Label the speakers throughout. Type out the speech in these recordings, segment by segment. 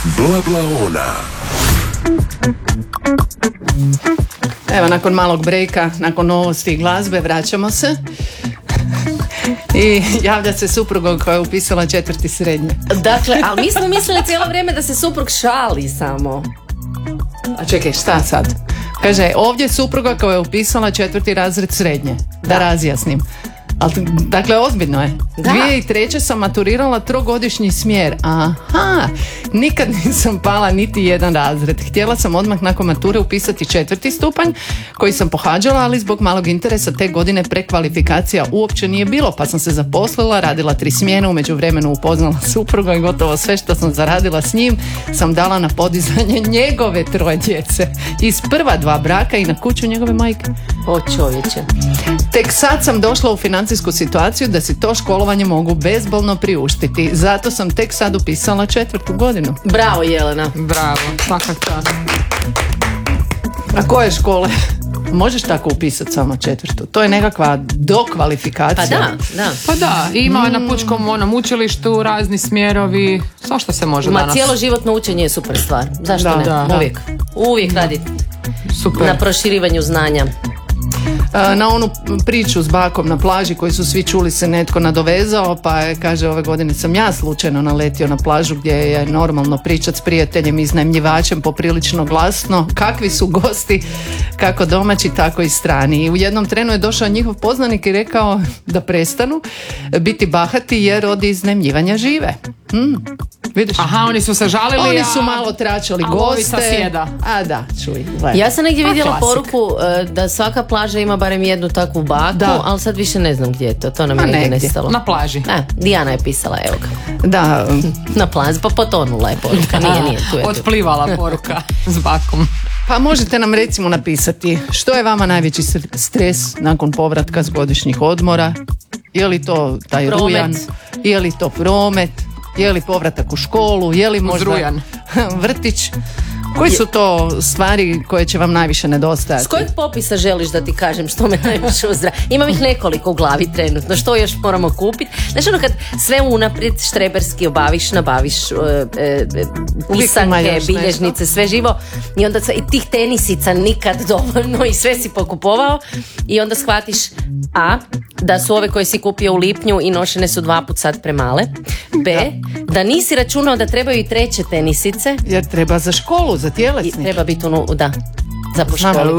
Speaker 1: Blablaona.
Speaker 2: Evo, nakon malog brejka, nakon novosti i glazbe, vraćamo se. I javlja se suprugom koja je upisala 4. srednje.
Speaker 3: Dakle, ali mi smo mislili cijelo vrijeme da se suprug šali samo.
Speaker 2: A čekaj, šta sad? Kaže, ovdje je supruga koja je upisala 4. razred srednje. Da razjasnim. Dakle, ozbiljno je.
Speaker 3: Da.
Speaker 2: 2003. sam maturirala 3-godišnji smjer. Aha, nikad nisam pala niti jedan razred. Htjela sam odmah nakon mature upisati 4. stupanj koji sam pohađala, ali zbog malog interesa te godine prekvalifikacija uopće nije bilo, pa sam se zaposlila, radila 3 smjene, u međuvremenu upoznala supruga i gotovo sve što sam zaradila s njim sam dala na podizanje njegove 3 djece. Iz prva 2 braka i na kuću njegove majke.
Speaker 3: O čovječe.
Speaker 2: Tek sad sam došla u financijsku situaciju da si to školovanje mogu bezbolno priuštiti. Zato sam tek sad upisala 4. godinu.
Speaker 3: Bravo, Jelena.
Speaker 4: Bravo, svaka čast.
Speaker 2: A koje škole? Možeš tako upisati samo 4. To je nekakva dokvalifikacija.
Speaker 3: Pa
Speaker 4: da, ima na pučkom učilištu razni smjerovi, svašta se može danas.
Speaker 3: Cijeloživotno učenje je super stvar. Zašto ne?
Speaker 4: Da.
Speaker 3: Uvijek radi
Speaker 4: super.
Speaker 3: Na proširivanju znanja.
Speaker 2: Na onu priču s bakom na plaži koju su svi čuli se netko nadovezao, pa je, kaže, ove godine sam ja slučajno naletio na plažu gdje je normalno pričat s prijateljem i iznajmljivačem poprilično glasno. Kakvi su gosti, kako domaći, tako i strani. I u jednom trenu je došao njihov poznanik i rekao da prestanu biti bahati jer od iznajmljivanja žive. Vidiš?
Speaker 4: Aha, oni su se žalili.
Speaker 2: Oni su malo tračali goste.
Speaker 4: Sjeda.
Speaker 2: A da, čuj. Gledaj.
Speaker 3: Ja sam negdje vidjela
Speaker 4: klasik.
Speaker 3: poruku da svaka plaža ima barem jednu takvu baku, ali sad više ne znam gdje je to. To nam je negdje nestalo.
Speaker 4: Na plaži.
Speaker 3: Dijana je pisala, evo ga.
Speaker 2: Da.
Speaker 3: Na plaži, pa potonula je poruka. Nije tu.
Speaker 4: Otplivala poruka s bakom.
Speaker 2: Pa možete nam recimo napisati što je vama najveći stres nakon povratka s godišnjih odmora? Je li to taj
Speaker 3: Promet.
Speaker 2: rujan? Je li to promet? Je li povratak u školu? Je li možda
Speaker 4: rujan.
Speaker 2: vrtić? Koji su to stvari koje će vam najviše nedostajati?
Speaker 3: S kojeg popisa želiš da ti kažem što me najviše uzdravi? Imam ih nekoliko u glavi trenutno. Što još moramo kupiti? Znaš ono kad sve unaprijed štreberski obaviš, nabaviš pisanke, bilježnice, sve živo i onda i tih tenisica nikad dovoljno i sve si pokupovao i onda shvatiš da su ove koje si kupio u lipnju i nošene su 2 put sad premale. Da nisi računao da trebaju i 3 tenisice.
Speaker 2: Jer treba za školu, za tjelesni.
Speaker 3: I treba biti za po školi.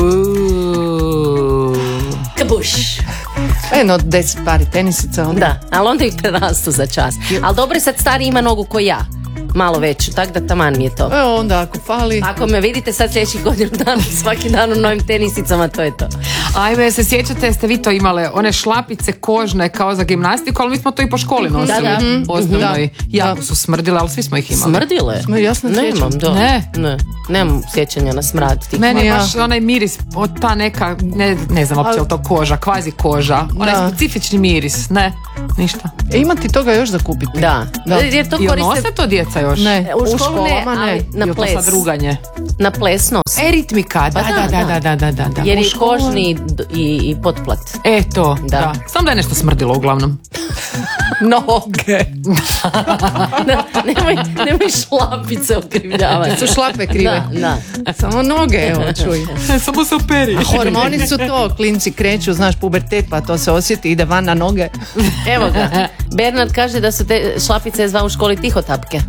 Speaker 3: Kabuš.
Speaker 2: Eno 10 pari tenisica. Onda.
Speaker 3: Da, ali onda ih prerastu za čas. Ali dobro je sad stari ima nogu ko ja. Malo veću, tako da taman mi je to.
Speaker 2: Evo onda ako fali.
Speaker 3: Ako me vidite sad sljedećih godinu dana svaki dan u novim tenisicama, to je to.
Speaker 4: Ajme, se sjećate, ste vi to imale one šlapice kožne kao za gimnastiku, ali mi smo to i po školi nosili.
Speaker 3: Da.
Speaker 4: Osnovnoj. Jako su smrdile, ali svi smo ih imali.
Speaker 3: Smrdile?
Speaker 2: Jasno
Speaker 3: nemam, nemam sjećanja na smrad tih.
Speaker 4: Meni je baš onaj miris, ta neka, ne znam uopće li to koža, kvazi koža, onaj specifični miris, ništa.
Speaker 2: Ima ti toga još za kupiti?
Speaker 3: Da. Jer to
Speaker 4: i
Speaker 3: koriste...
Speaker 4: nose to djeca još?
Speaker 2: Ne,
Speaker 3: u školama
Speaker 2: ne.
Speaker 3: Na ples.
Speaker 4: To sad ruganje.
Speaker 3: Na ples nose.
Speaker 4: Ritmika, da.
Speaker 3: Jer je kožni i potplat.
Speaker 4: To, da. Samo da je nešto smrdilo uglavnom.
Speaker 2: Noge.
Speaker 3: Nemoj šlapice okrivljavati.
Speaker 2: Su šlape krive.
Speaker 3: Da.
Speaker 2: Samo noge, evo, čuj.
Speaker 4: Samo se operi.
Speaker 2: A hormoni su to, klinci kreću, znaš, pubertet, pa to se osjeti, ide van na noge.
Speaker 3: Evo ga. Bernard kaže da su te šlapice zvao u školi tihotapke.